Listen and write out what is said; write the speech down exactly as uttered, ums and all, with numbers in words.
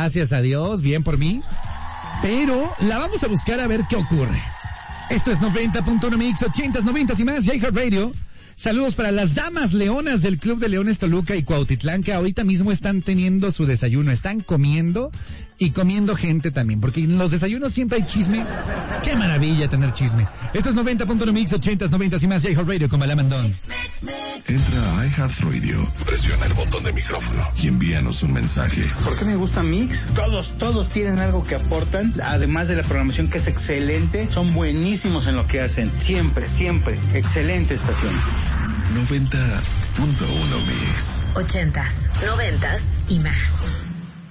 gracias a Dios, bien por mí. Pero la vamos a buscar a ver qué ocurre. Esto es noventa punto uno Mix, ochentas, noventas y más, iHeartRadio. Saludos para las damas leonas del Club de Leones Toluca y Cuautitlán, que ahorita mismo están teniendo su desayuno, están comiendo y comiendo gente también, porque en los desayunos siempre hay chisme. ¡Qué maravilla tener chisme! Esto es noventa punto uno Mix, ochentas, noventas y más, iHeartRadio con Bala Mandón. Entra a iHeartRadio, presiona el botón de micrófono y envíanos un mensaje. ¿Por qué me gusta Mix? Todos, todos tienen algo que aportan, además de la programación que es excelente, son buenísimos en lo que hacen. Siempre, siempre. Excelente estación. noventa punto uno Mix. Ochentas, noventas y más.